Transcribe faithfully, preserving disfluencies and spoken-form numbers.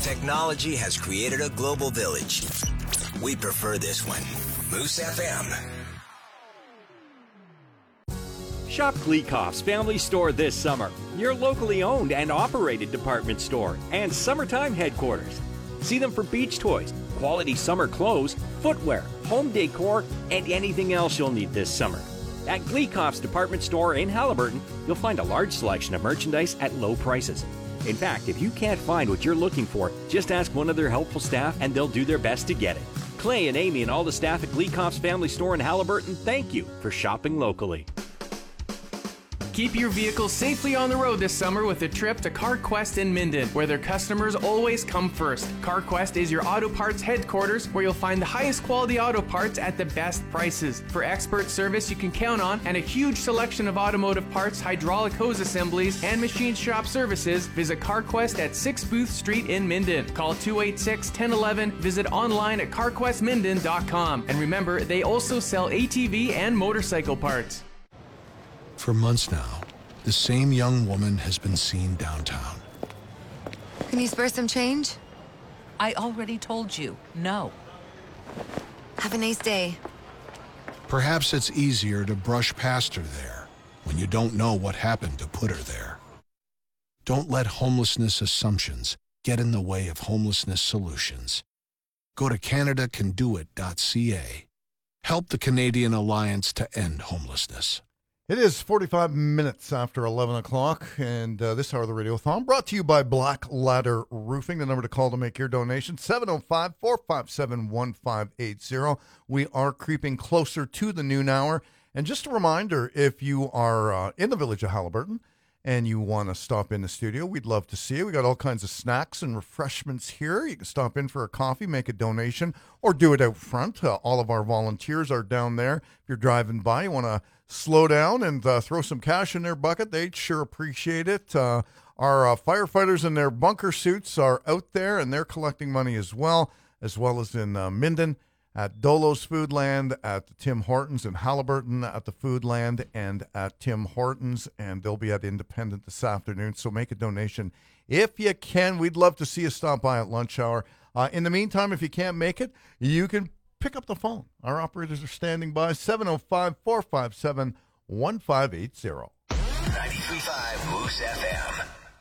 Technology has created a global village. We prefer this one. Moose F M. Shop Gleikoff's Family Store this summer. Your locally owned and operated department store and summertime headquarters. See them for beach toys, quality summer clothes, footwear, home decor, and anything else you'll need this summer. At Gleikoff's department store in Haliburton, you'll find a large selection of merchandise at low prices. In fact, if you can't find what you're looking for, just ask one of their helpful staff and they'll do their best to get it. Clay and Amy and all the staff at Gleikoff's Family Store in Haliburton, thank you for shopping locally. Keep your vehicle safely on the road this summer with a trip to CarQuest in Minden, where their customers always come first. CarQuest is your auto parts headquarters, where you'll find the highest quality auto parts at the best prices. For expert service you can count on and a huge selection of automotive parts, hydraulic hose assemblies, and machine shop services, visit CarQuest at six Booth Street in Minden. Call two eight six, one zero one one, visit online at car quest minden dot com. And remember, they also sell A T V and motorcycle parts. For months now, the same young woman has been seen downtown. Can you spare some change? I already told you, no. Have a nice day. Perhaps it's easier to brush past her there when you don't know what happened to put her there. Don't let homelessness assumptions get in the way of homelessness solutions. Go to canada can do it dot c a. Help the Canadian Alliance to End Homelessness. It is forty-five minutes after eleven o'clock, and uh, this hour of the Radiothon brought to you by Black Ladder Roofing. The number to call to make your donation, seven oh five, four five seven, one five eight zero. We are creeping closer to the noon hour. And just a reminder, if you are uh, in the village of Haliburton and you want to stop in the studio, we'd love to see you. We got all kinds of snacks and refreshments here. You can stop in for a coffee, make a donation, or do it out front. Uh, all of our volunteers are down there. If you're driving by, you want to slow down and uh, throw some cash in their bucket, they'd sure appreciate it. Uh, our uh, firefighters in their bunker suits are out there, and they're collecting money as well, as well as in uh, Minden at Dolo's Foodland, at the Tim Hortons in Haliburton at the Foodland, and at Tim Hortons, and they'll be at Independent this afternoon. So make a donation if you can. We'd love to see you stop by at lunch hour. Uh, in the meantime, if you can't make it, you can pick up the phone. Our operators are standing by, seven oh five, four five seven, one five eight zero. ninety-three point five Moose F M.